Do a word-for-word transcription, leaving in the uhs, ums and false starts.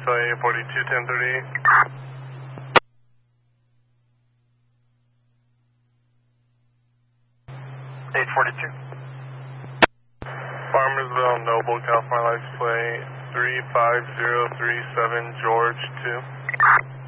L A forty-two ten thirty-eight. eight forty-two. Farmersville, Noble, California, license plate three five zero three seven, George two.